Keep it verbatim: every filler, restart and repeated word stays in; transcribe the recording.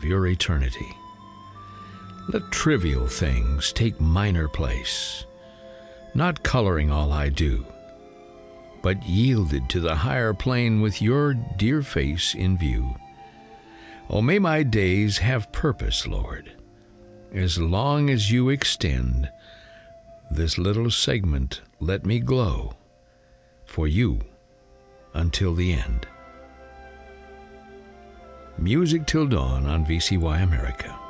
your eternity. Let trivial things take minor place, not coloring all I do, but yielded to the higher plane with your dear face in view. Oh, may my days have purpose, Lord, as long as you extend this little segment. Let me glow for you until the end. Music Till Dawn on V C Y America.